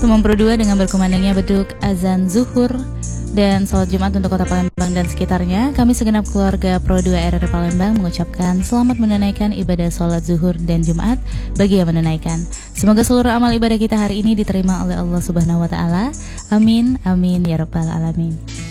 Semong Pro 2 dengan berkumandangnya beduk azan zuhur dan sholat Jumat untuk kota Palembang dan sekitarnya. Kami segenap keluarga Pro 2 RRI Palembang mengucapkan selamat menunaikan ibadah sholat zuhur dan Jumat bagi yang menunaikan. Semoga seluruh amal ibadah kita hari ini diterima oleh Allah Subhanahu wa Ta'ala. Amin, amin ya Rabbal Alamin.